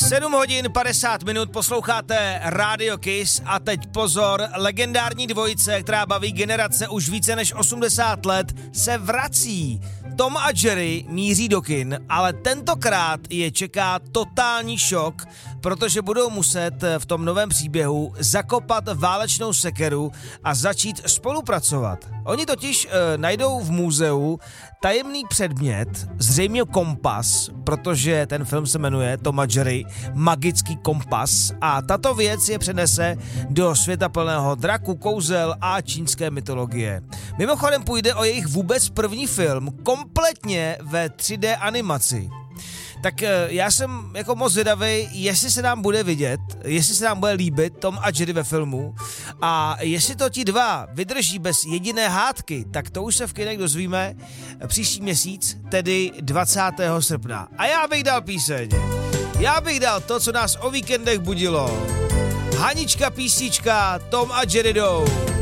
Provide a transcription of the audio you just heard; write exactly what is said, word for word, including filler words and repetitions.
sedm hodin padesát minut posloucháte Radio Kiss a teď pozor, legendární dvojice, která baví generace už více než osmdesát let, se vrací. Tom a Jerry míří do kin, ale tentokrát je čeká totální šok, protože budou muset v tom novém příběhu zakopat válečnou sekeru a začít spolupracovat. Oni totiž e, najdou v muzeu tajemný předmět, zřejmě kompas, protože ten film se jmenuje Tom a Jerry, magický kompas, a tato věc je přenese do světa plného draků, kouzel a čínské mytologie. Mimochodem půjde o jejich vůbec první film, kompletně ve tři dé animaci. Tak já jsem jako moc zvědavej, jestli se nám bude vidět, jestli se nám bude líbit Tom a Jerry ve filmu a jestli to ti dva vydrží bez jediné hádky, tak to už se v kinech dozvíme příští měsíc, tedy dvacátého srpna. A já bych dal píseň. Já bych dal to, co nás o víkendech budilo. Hanička písnička, Tom a Jerry jdou.